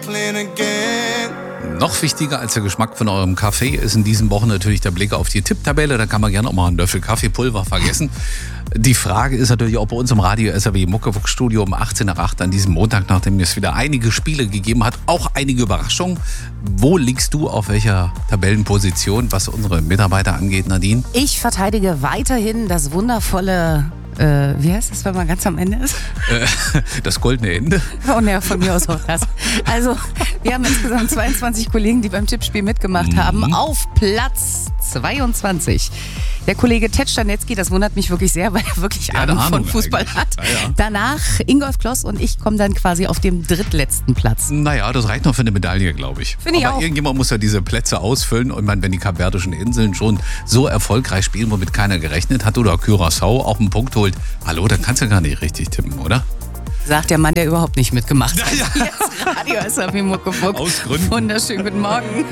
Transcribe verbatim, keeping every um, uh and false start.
Noch wichtiger als der Geschmack von eurem Kaffee ist in diesen Wochen natürlich der Blick auf die Tipptabelle. Da kann man gerne auch mal einen Löffel Kaffeepulver vergessen. Die Frage ist natürlich auch bei uns im Radio S R W Muckefuchs Studio um achtzehn nach acht an diesem Montag, nachdem es wieder einige Spiele gegeben hat, auch einige Überraschungen. Wo liegst du auf welcher Tabellenposition, was unsere Mitarbeiter angeht, Nadine? Ich verteidige weiterhin das wundervolle, äh, wie heißt das, wenn man ganz am Ende ist? Äh, das goldene Ende. Oh ne, von mir aus auch das. Also, wir haben insgesamt zweiundzwanzig Kollegen, die beim Tippspiel mitgemacht Mhm. haben. Auf Platz zweiundzwanzig. Der Kollege Ted Stanetzky, das wundert mich wirklich sehr, weil er wirklich Der hat Ahnung von Ahnung Fußball eigentlich. hat. Ja, ja. Danach Ingolf Kloss und ich kommen dann quasi auf dem drittletzten Platz. Naja, das reicht noch für eine Medaille, glaube ich. Finde ich Aber auch. irgendjemand muss ja diese Plätze ausfüllen. Und man, wenn die Kapverdischen Inseln schon so erfolgreich spielen, womit keiner gerechnet hat, oder Curaçao auch einen Punkt holt, hallo, dann kannst du gar nicht richtig tippen, oder? Sagt der Mann, der überhaupt nicht mitgemacht hat. Ja, ja. Jetzt Radio S R W Muckefuchs. Aus Gründen. Wunderschönen guten Morgen.